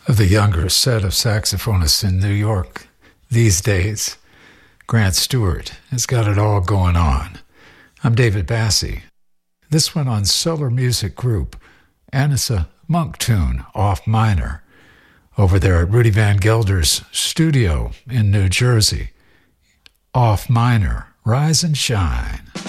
of the younger set of saxophonists in New York these days. Grant Stewart has got it all going on. I'm David Bassie. This one on Solar Music Group, and it's a monk tune, off minor, over there at Rudy Van Gelder's studio in New Jersey. Off minor, Rise and Shine.